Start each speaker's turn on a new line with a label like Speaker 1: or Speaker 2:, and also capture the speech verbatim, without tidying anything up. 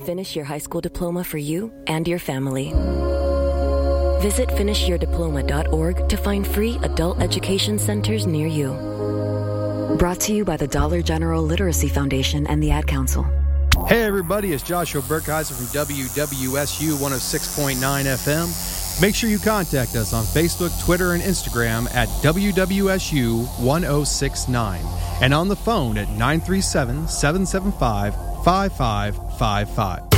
Speaker 1: Finish your high school diploma for you and your family. Visit finish your diploma dot org to find free adult education centers near you. Brought to you by the Dollar General Literacy Foundation and the Ad Council.
Speaker 2: Hey everybody, it's Joshua Burkheiser from W W S U one oh six point nine F M. Make sure you contact us on Facebook, Twitter, and Instagram at W W S U one oh six nine and on the phone at nine three seven, seven seven five, five five five five.